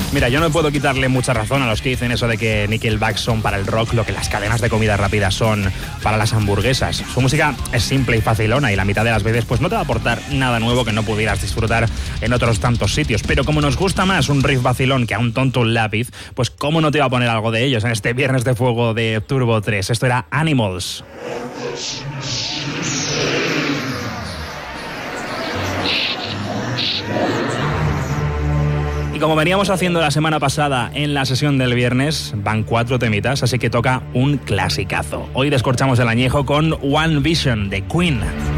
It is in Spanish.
Mira, yo no puedo quitarle mucha razón a los que dicen eso de que Nickelback son para el rock lo que las cadenas de comida rápida son para las hamburguesas. Su música es simple y facilona y la mitad de las veces pues no te va a aportar nada nuevo que no pudieras disfrutar en otros tantos sitios. Pero como nos gusta más un riff vacilón que a un tonto un lápiz, pues cómo no te iba a poner algo de ellos en este Viernes de Fuego de Turbo 3. Esto era Animals. Y como veníamos haciendo la semana pasada en la sesión del viernes, van 4 temitas, así que toca un clasicazo. Hoy descorchamos el añejo con One Vision de Queen.